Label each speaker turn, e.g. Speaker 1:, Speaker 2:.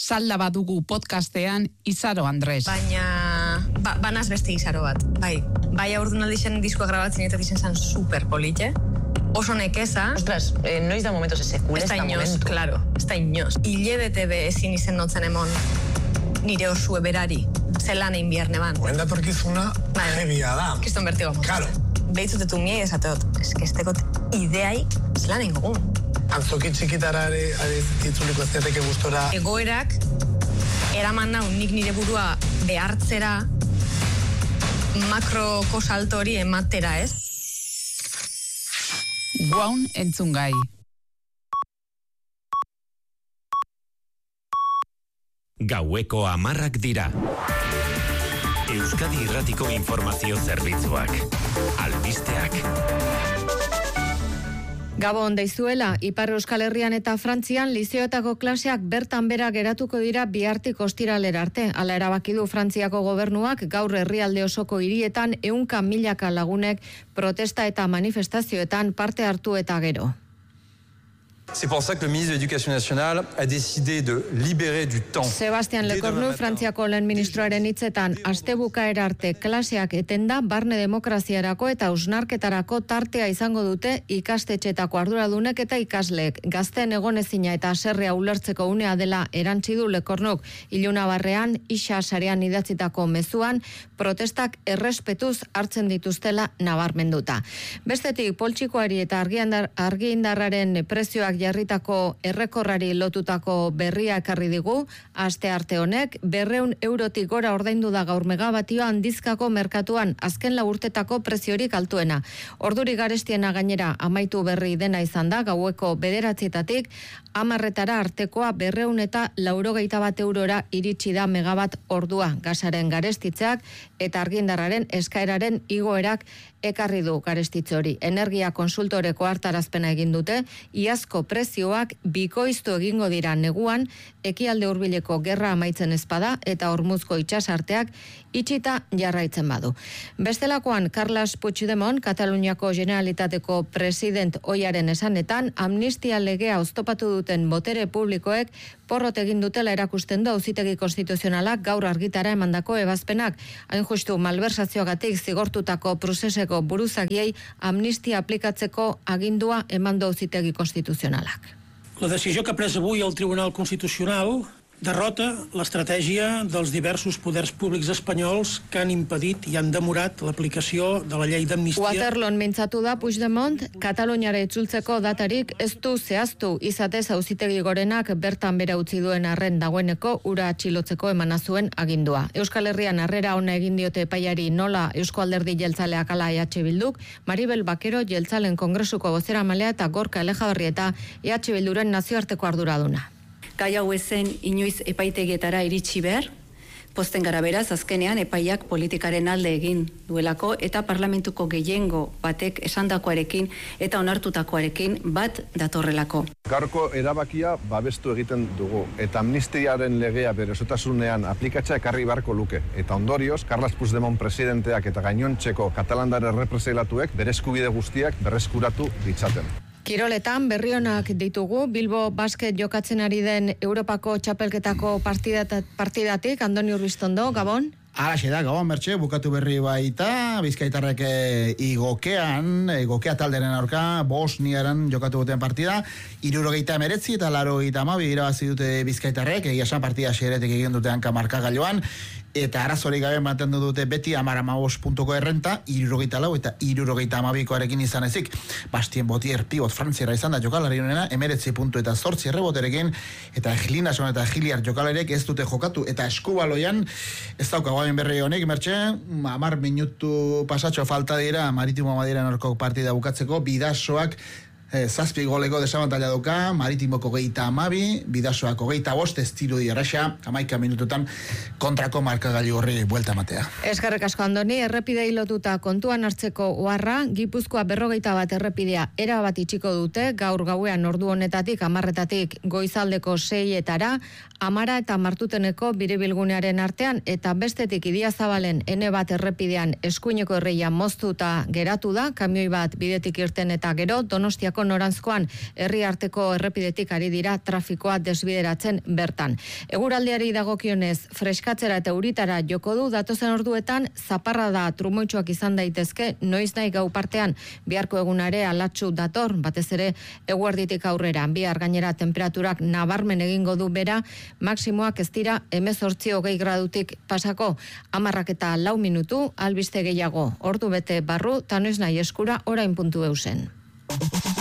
Speaker 1: Salda badugu podcastean Izaro Andres.
Speaker 2: Baina, banaz beste Izaro bat. Bai aurdunaldi zen diskoa grabatzen eta dizen zan super polite. Oso nekeza.
Speaker 3: Ostras, noiz da momentos esekule ez da momentu.
Speaker 2: Claro, ez da inoz. Hilebete be ezin izen notzen emon nire osue berari. Zelan egin biharne ban.
Speaker 4: Oen datorkizuna, hebia da.
Speaker 2: Kiston bertigo.
Speaker 4: Claro.
Speaker 2: Behitzutetu miei esateot. Ez que estekot ideai zelan egin gogun.
Speaker 4: Antzoki txikitara ere itzuliko ez gustora.
Speaker 2: Egoerak eraman nau nik nire burua behartzera makroko salto hori ematera, ez?
Speaker 1: Guaun entzungai.
Speaker 5: Gaueko 10 dira. Euskadi Irratiko Informazio Zerbitzuak. Albisteak.
Speaker 6: Gabon deizuela, Ipar Euskal Herrian eta Frantzian lizioetako klaseak bertan bera geratuko dira bihartik ostiralera arte. Hala erabaki du Frantziako gobernuak gaur herrialde osoko hirietan 100.000 lagunek protesta eta manifestazioetan parte hartu eta gero.
Speaker 7: C'est pour ça que le ministre de l'Éducation nationale a décidé de libérer du temps.
Speaker 6: Sebastian Lecornu, Frantziako lehen ministroaren hitzetan, astebukaera arte klaseak etenda barne demokraziarako eta hausnarketarako tartea izango dute ikastetxetako arduradunek eta ikasleek. Gazteen egonezina eta haserrea ulertzeko unea dela erantsi du Lecornuk. Ilunabarrean, Ixa sarean idatzitako mezuan, protestak errespetuz hartzen dituztela nabarmenduta. Bestetik, poltsikoari eta argindarraren prezioak jarritako errekorrari lotutako berria ekarri digu, aste arte honek, 200 eurotik gora ordaindu da gaur megabatioa handizkako merkatuan, azken 4 urtetako preziorik altuena. Orduri garestiena gainera amaitu berri dena izan da, gaueko 9:00 10:00 artekoa 281 eurora iritsi da megabat ordua. Gasaren garestitzeak eta argindarraren eskaeraren igoerak ekarri du garestitze hori. Energia konsultoreko hartarazpena egin dute, iazko prezioak bikoiztu egingo dira neguan, ekialde hurbileko gerra amaitzen ezpada eta Hormuzko itsasarteak itxita jarraitzen badu. Bestelakoan, Carles Puigdemont, Kataluniako Generalitateko president ohiaren esanetan, amnistia legea oztopatu duten botere publikoek porrot egin dutela erakusten du Auzitegi Konstituzionalak gaur argitara emandako ebazpenak. Hain justu malbersazioagatik zigortutako prozeseko buruzagiei amnistia aplikatzeko agindua eman du Auzitegi Konstituzionalak.
Speaker 8: La decisió que ha pres avui el Tribunal Constitucional derrota l'estratègia dels diversos poders públics espanyols que han impedit i han demorat l'aplicació de la llei d'amnistia.
Speaker 6: Waterloon mintzatu da Puigdemont, Kataluniara itzultzeko datarik ez du zehaztu izatez Auzitegi Gorenak bertan bera utzi duen arren dagoeneko ura atxilotzeko emana zuen agindua. Euskal Herrian harrera ona egin diote epaiari nola Eusko Alderdi Jeltzaleak ala EH Bilduk, Maribel Bakero Jeltzalen Kongresuko bozeramalea eta Gorka Elejabarrieta EH Bilduren nazioarteko arduraduna.
Speaker 9: Gai hau ezen inoiz epaitegietara iritsi behar, posten gara beraz, azkenean epaiak politikaren alde egin duelako eta parlamentuko gehiengo batek esandakoarekin eta onartutakoarekin bat datorrelako.
Speaker 10: Gaurko erabakia babestu egiten dugu eta amnistiaren legea bere osotasunean aplikatza ekarri beharko luke. Eta ondorioz, Carles Puigdemont presidenteak eta gainontzeko katalandar errepreselatuek bere eskubide guztiak berreskuratu ditzaten.
Speaker 6: Kiroletan berrionak ditugu, Bilbo Basket jokatzen ari den Europako txapelketako partidatik, Andoni Urbistondo, Gabon?
Speaker 11: Alaxe da, Gabon Mertxe, bukatu berri baita, Bizkaitarrek igokea talderen aurka, Bosniaran jokatu duten partida, 79 eta 82 irabazi dute Bizkaitarrek, egia esan partida xeretek egin dute hanka markagailuan, eta arazorik gabe mantendu dute beti 10-15 puntuko errenta, 64 eta 72koarekin izan ezik. Bastien Botier pivot frantziara izan da jokalari honena, 19 puntu eta 8 erreboterekin, eta Gilinason eta Giliar jokalarek ez dute jokatu, eta eskubaloian ez daukago hain berri honek, Mertxe, 10 minutu pasatxo falta dira, Maritimo Madeiran orko partida bukatzeko, Bidasoak 7 goleko desabantaila duka, Maritimoko 22, Bidasoak 25, ez dirudi erraxa, 11 minututan kontrako markagailu horri buelta matea.
Speaker 6: Eskerrik asko Andoni, errepidei lotuta kontuan hartzeko oharra, Gipuzkoa 51 errepidea erabat itxiko dute, gaur gauean ordu honetatik 10:00 goizaldeko 6:00 Amara eta Martuteneko biribilgunearen artean, eta bestetik Idiazabalen N1 errepidean eskuineko erreia moztuta geratu da, kamioi bat bidetik irten eta gero Donostiako Bilboko noranzkoan herri arteko errepidetik ari dira trafikoa desbideratzen bertan. Eguraldiari dagokionez freskatzera eta euritara joko du datozen orduetan zaparrada trumoitsuak izan daitezke noiz nahi gau partean biharko egunare alatsu dator, batez ere eguerditik aurrera. Bihar gainera temperaturak nabarmen egingo du bera, maksimoak ez dira 18-20 gradutik pasako, 10:04 minutu, albiste gehiago, ordu bete barru, ta noiz nahi eskura orain puntu eusen.